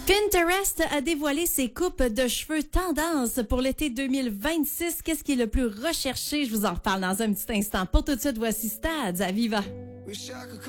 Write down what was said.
Pinterest a dévoilé ses coupes de cheveux tendance pour l'été 2026. Qu'est-ce qui est le plus recherché? Je vous en reparle dans un petit instant. Pour tout de suite, voici Stads à Viva.